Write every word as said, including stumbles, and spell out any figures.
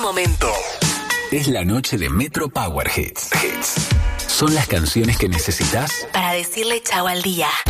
momento. Es la noche de Metro Power Hits. Hits. Son las canciones que necesitas para decirle chau al día.